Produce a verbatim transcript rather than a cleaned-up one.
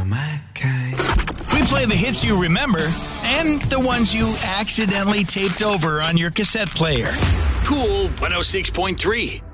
my kind. We play the hits you remember and the ones you accidentally taped over on your cassette player. Cool one oh six point three.